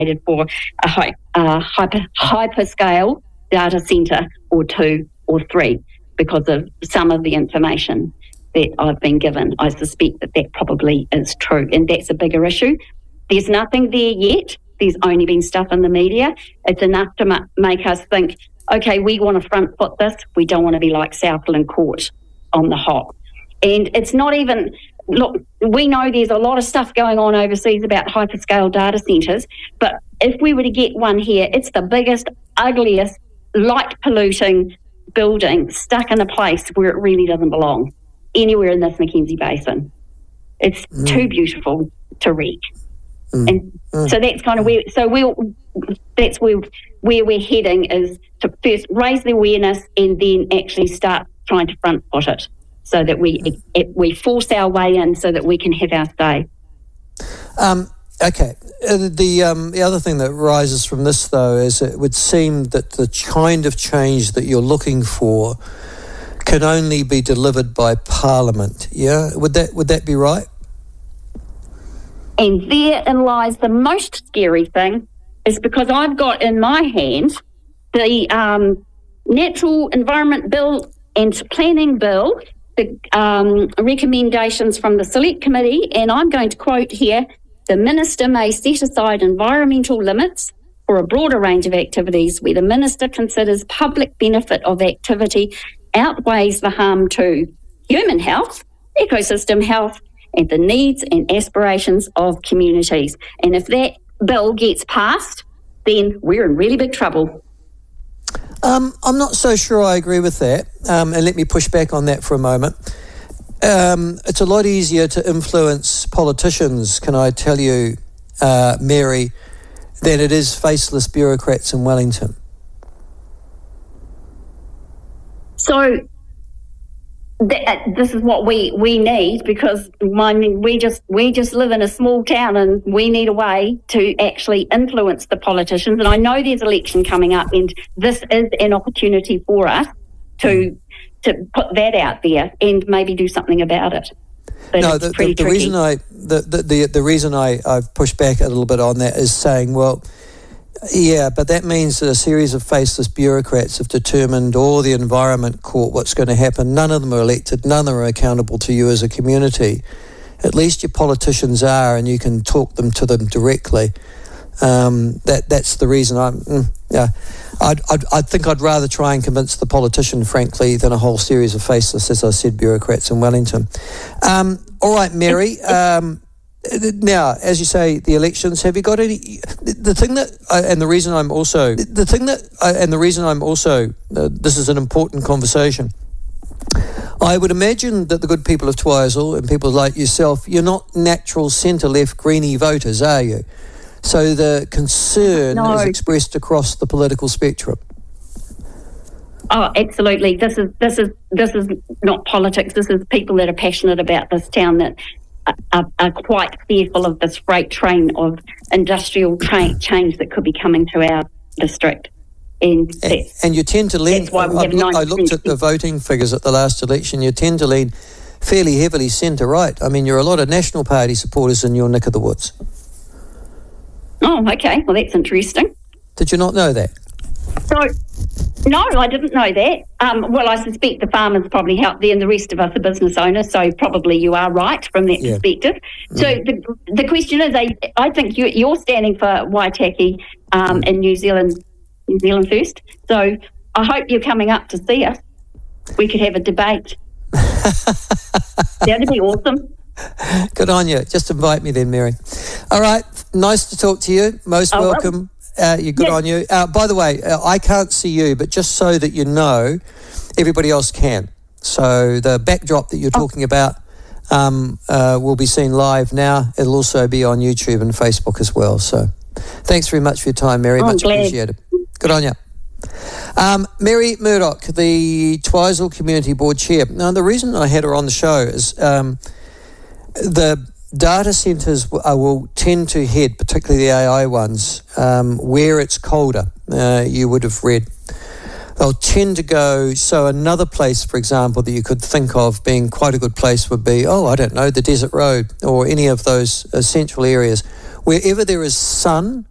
for a hyperscale data centre or 2 or 3 because of some of the information that I've been given. I suspect that probably is true, and that's a bigger issue. There's nothing there yet. There's only been stuff in the media. It's enough to make us think, okay, we want to front foot this. We don't want to be like Southland Court on the hop. And it's not even, look, we know there's a lot of stuff going on overseas about hyperscale data centres, but if we were to get one here, it's the biggest, ugliest, light polluting building stuck in a place where it really doesn't belong, anywhere in this Mackenzie Basin. It's too beautiful to wreck. And so that's kind of where, that's where we're heading, is to first raise the awareness and then actually start trying to front foot it so that we force our way in so that we can have our say. Okay. The other thing that rises from this, though, is it would seem that the kind of change that you're looking for can only be delivered by Parliament. Yeah, would that be right? And therein lies the most scary thing, is because I've got in my hand the Natural Environment Bill and Planning Bill, the recommendations from the Select Committee, and I'm going to quote here: the Minister may set aside environmental limits for a broader range of activities where the Minister considers public benefit of activity outweighs the harm to human health, ecosystem health, and the needs and aspirations of communities. And if that bill gets passed, then we're in really big trouble. I'm not so sure I agree with that, and let me push back on that for a moment. It's a lot easier to influence politicians, can I tell you, Mary, than it is faceless bureaucrats in Wellington. So this is what we need, because we just live in a small town and we need a way to actually influence the politicians. And I know there's election coming up, and this is an opportunity for us to put that out there and maybe do something about it. But no, it's pretty tricky. The reason I've pushed back a little bit on that is saying, well, yeah, but that means that a series of faceless bureaucrats have determined, or the Environment Court, what's going to happen. None of them are elected, none of them are accountable to you as a community. At least your politicians are, and you can talk to them directly. That's the reason I think I'd rather try and convince the politician, frankly, than a whole series of faceless, as I said, bureaucrats in Wellington. All right, Mary. Now, as you say, the elections. Have you got any? The reason I'm also. This is an important conversation. I would imagine that the good people of Twizel and people like yourself, you're not natural centre-left Greenie voters, are you? So the concern is expressed across the political spectrum. Oh, absolutely. This is not politics. This is people that are passionate about this town, that are quite fearful of this freight train of industrial change that could be coming to our district. And you tend to lean. I looked at the voting figures at the last election. You tend to lean fairly heavily centre-right. I mean, you're a lot of National Party supporters in your neck of the woods. Oh, okay. Well, that's interesting. Did you not know that? No, I didn't know that. Well, I suspect the farmers probably help there, and the rest of us are business owners, so probably you are right from that perspective. So the question is, I think you're standing for Waitaki in New Zealand first. So I hope you're coming up to see us. We could have a debate. That'd be awesome. Good on you. Just invite me then, Mary. All right. Nice to talk to you. Most welcome. You're good on you. By the way, I can't see you, but just so that you know, everybody else can. So the backdrop that you're talking about will be seen live now. It'll also be on YouTube and Facebook as well. So thanks very much for your time, Mary. Much appreciated. Good on you. Mary Murdoch, the Twizel Community Board Chair. Now, the reason I had her on the show is the data centres will tend to head, particularly the AI ones, where it's colder. You would have read. They'll tend to go, so another place, for example, that you could think of being quite a good place would be, the Desert Road or any of those central areas. Wherever there is sun